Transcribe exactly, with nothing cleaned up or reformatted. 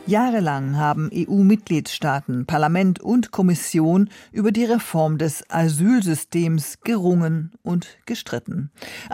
Jahrelang haben E U-Mitgliedstaaten, Parlament und Kommission über die Reform des Asylsystems gerungen und gestritten.